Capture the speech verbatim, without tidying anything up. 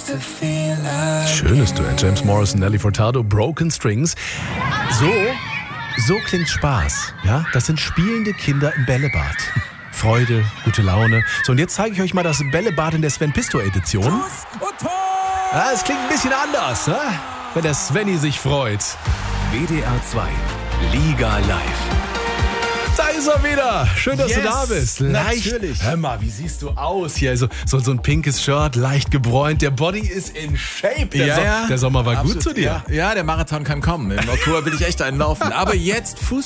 Schönes Duett. James Morrison, Nelly Furtado, Broken Strings. So, so klingt Spaß. Ja, das sind spielende Kinder im Bällebad. Freude, gute Laune. So, und jetzt zeige ich euch mal das Bällebad in der Sven Pisto Edition. Ja, es klingt ein bisschen anders, ne? Wenn der Svenny sich freut. W D R zwei, Liga Live. Da ist er wieder. Schön, dass Yes, du da bist. Leicht. Natürlich. Hör mal, wie siehst du aus hier? So, so, so ein pinkes Shirt, leicht gebräunt. Der Body ist in Shape. Der, Ja, so- ja. der Sommer war Absolut, gut zu dir. Ja, ja, der Marathon kann kommen. Im Oktober will ich echt einen laufen. Aber jetzt Fußball.